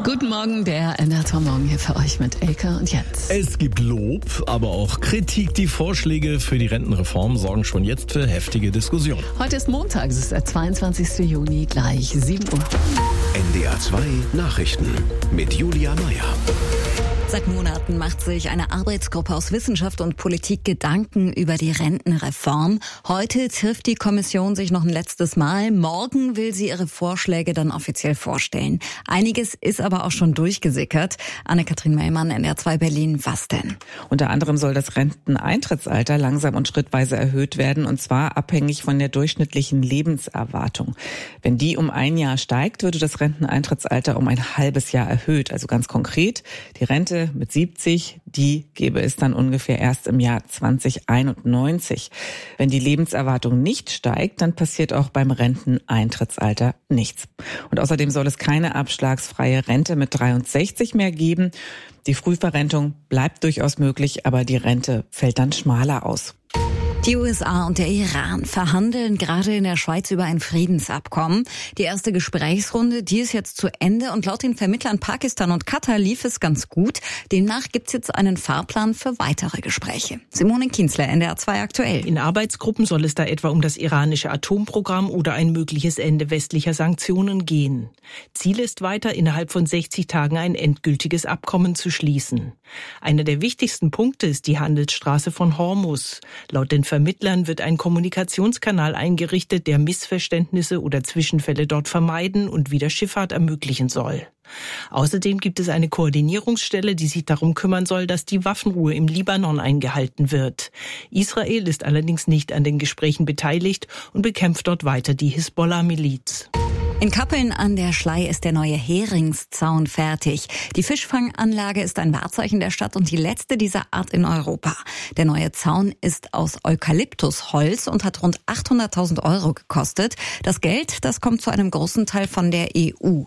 Guten Morgen, der NDR Morgen hier für euch mit Elke und Jens. Es gibt Lob, aber auch Kritik. Die Vorschläge für die Rentenreform sorgen schon jetzt für heftige Diskussionen. Heute ist Montag, es ist der 22. Juni, gleich 7 Uhr. NDR 2 Nachrichten mit Julia Meyer. Seit Monaten macht sich eine Arbeitsgruppe aus Wissenschaft und Politik Gedanken über die Rentenreform. Heute trifft die Kommission sich noch ein letztes Mal. Morgen will sie ihre Vorschläge dann offiziell vorstellen. Einiges ist aber auch schon durchgesickert. Anne-Kathrin Mellmann, NDR 2 Berlin. Was denn? Unter anderem soll das Renteneintrittsalter langsam und schrittweise erhöht werden, und zwar abhängig von der durchschnittlichen Lebenserwartung. Wenn die um ein Jahr steigt, würde das Renteneintrittsalter um ein halbes Jahr erhöht. Also ganz konkret, die Rente mit 70, die gäbe es dann ungefähr erst im Jahr 2091. Wenn die Lebenserwartung nicht steigt, dann passiert auch beim Renteneintrittsalter nichts. Und außerdem soll es keine abschlagsfreie Rente mit 63 mehr geben. Die Frühverrentung bleibt durchaus möglich, aber die Rente fällt dann schmaler aus. Die USA und der Iran verhandeln gerade in der Schweiz über ein Friedensabkommen. Die erste Gesprächsrunde, die ist jetzt zu Ende, und laut den Vermittlern Pakistan und Katar lief es ganz gut. Demnach gibt's jetzt einen Fahrplan für weitere Gespräche. Simone Kienzler, NDR 2 aktuell. In Arbeitsgruppen soll es da etwa um das iranische Atomprogramm oder ein mögliches Ende westlicher Sanktionen gehen. Ziel ist weiter, innerhalb von 60 Tagen ein endgültiges Abkommen zu schließen. Einer der wichtigsten Punkte ist die Handelsstraße von Hormuz. Laut den Vermittlern wird ein Kommunikationskanal eingerichtet, der Missverständnisse oder Zwischenfälle dort vermeiden und wieder Schifffahrt ermöglichen soll. Außerdem gibt es eine Koordinierungsstelle, die sich darum kümmern soll, dass die Waffenruhe im Libanon eingehalten wird. Israel ist allerdings nicht an den Gesprächen beteiligt und bekämpft dort weiter die Hisbollah-Miliz. In Kappeln an der Schlei ist der neue Heringszaun fertig. Die Fischfanganlage ist ein Wahrzeichen der Stadt und die letzte dieser Art in Europa. Der neue Zaun ist aus Eukalyptusholz und hat rund 800.000 € gekostet. Das Geld, das kommt zu einem großen Teil von der EU.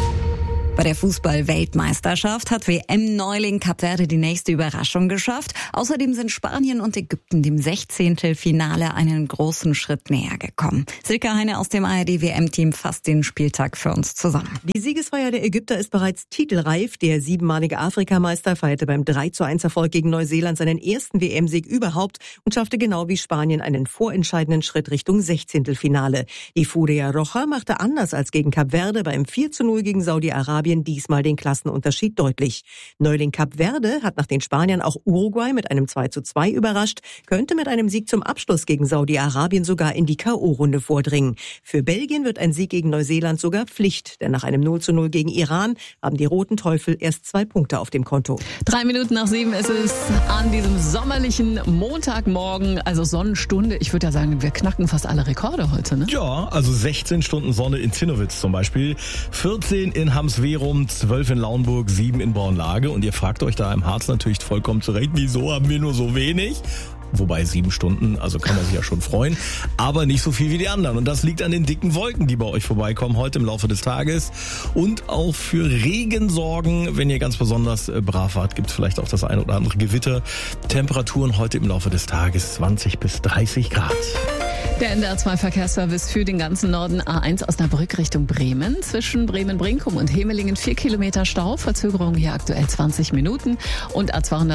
Bei der Fußball-Weltmeisterschaft hat WM-Neuling Kap Verde die nächste Überraschung geschafft. Außerdem sind Spanien und Ägypten dem 16. Finale einen großen Schritt näher gekommen. Silke Heine aus dem ARD-WM-Team fasst den Spieltag für uns zusammen. Die Siegesfeier der Ägypter ist bereits titelreif. Der 7-malige Afrikameister feierte beim 3:1-Erfolg gegen Neuseeland seinen ersten WM-Sieg überhaupt und schaffte genau wie Spanien einen vorentscheidenden Schritt Richtung 16. Finale. Die Furia Roja machte anders als gegen Kap Verde beim 4:0 gegen Saudi-Arabien diesmal den Klassenunterschied deutlich. Neuling Kap Verde hat nach den Spaniern auch Uruguay mit einem 2:2 überrascht, könnte mit einem Sieg zum Abschluss gegen Saudi-Arabien sogar in die K.O.-Runde vordringen. Für Belgien wird ein Sieg gegen Neuseeland sogar Pflicht, denn nach einem 0:0 gegen Iran haben die Roten Teufel erst 2 Punkte auf dem Konto. 3 Minuten nach 7 ist es an diesem sommerlichen Montagmorgen, also Sonnenstunde. Ich würde ja sagen, wir knacken fast alle Rekorde heute, ne? Ja, also 16 Stunden Sonne in Zinnowitz zum Beispiel, 14 in Hamswerum, 12 in Lauenburg, 7 in Bornlage. Und ihr fragt euch da im Harz natürlich vollkommen zurecht, wieso haben wir nur so wenig? Wobei 7 Stunden, also kann man sich ja schon freuen, aber nicht so viel wie die anderen. Und das liegt an den dicken Wolken, die bei euch vorbeikommen heute im Laufe des Tages. Und auch für Regen sorgen, wenn ihr ganz besonders brav wart, gibt es vielleicht auch das ein oder andere Gewitter. Temperaturen heute im Laufe des Tages 20 bis 30 Grad. Der NDR 2 Verkehrsservice für den ganzen Norden. A1 Osnabrück Richtung Bremen. Zwischen Bremen-Brinkum und Hemelingen 4 Kilometer Stau. Verzögerung hier aktuell 20 Minuten. Und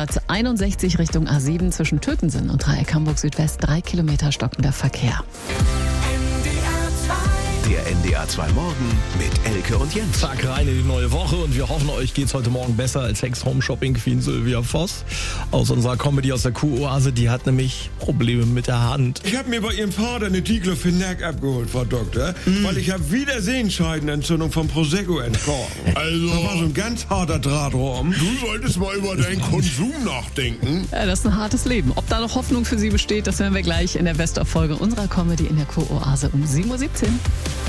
A261 Richtung A7 zwischen Tötensen und Dreieck Hamburg Südwest 3 Kilometer stockender Verkehr. Der NDR 2 Morgen mit Elke und Jens. Zack, rein in die neue Woche und wir hoffen, euch geht's heute Morgen besser als Ex-Home-Shopping-Queen Sylvia Voss aus unserer Comedy aus der Kuh-Oase. Die hat nämlich Probleme mit der Hand. Ich habe mir bei ihrem Vater eine Diclofenac abgeholt, Frau Doktor, weil ich habe wieder Sehenscheidenentzündung vom Prosecco entkommen. Also, da war so ein ganz harter Draht rum. Du solltest mal über deinen Konsum nachdenken. Ja, das ist ein hartes Leben. Ob da noch Hoffnung für Sie besteht, das hören wir gleich in der Best-of-Folge unserer Comedy in der Kuh-Oase um 7:17 Uhr.